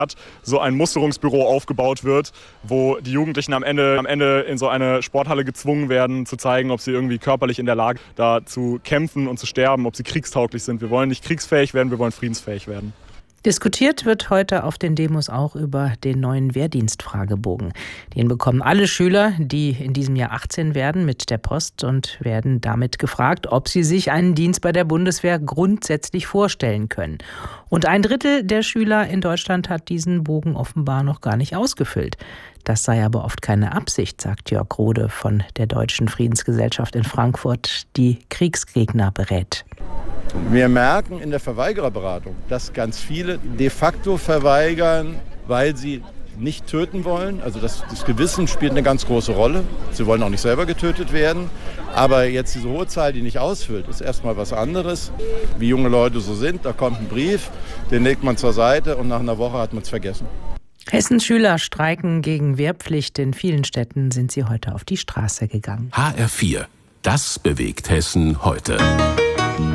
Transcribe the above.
so ein Musterungsbüro aufgebaut wird, wo die Jugendlichen am Ende in so eine Sporthalle gezwungen werden, zu zeigen, ob sie irgendwie körperlich in der Lage sind, da zu kämpfen und zu sterben, ob sie kriegstauglich sind. Wir wollen nicht kriegsfähig werden, wir wollen friedensfähig werden. Diskutiert wird heute auf den Demos auch über den neuen Wehrdienstfragebogen. Den bekommen alle Schüler, die in diesem Jahr 18 werden, mit der Post und werden damit gefragt, ob sie sich einen Dienst bei der Bundeswehr grundsätzlich vorstellen können. Und 1/3 der Schüler in Deutschland hat diesen Bogen offenbar noch gar nicht ausgefüllt. Das sei aber oft keine Absicht, sagt Jörg Rode von der Deutschen Friedensgesellschaft in Frankfurt, die Kriegsgegner berät. Wir merken in der Verweigererberatung, dass ganz viele de facto verweigern, weil sie nicht töten wollen. Also das Gewissen spielt eine ganz große Rolle. Sie wollen auch nicht selber getötet werden. Aber jetzt diese hohe Zahl, die nicht ausfüllt, ist erstmal was anderes. Wie junge Leute so sind, da kommt ein Brief, den legt man zur Seite und nach einer Woche hat man es vergessen. Hessens Schüler streiken gegen Wehrpflicht. In vielen Städten sind sie heute auf die Straße gegangen. HR4, das bewegt Hessen heute.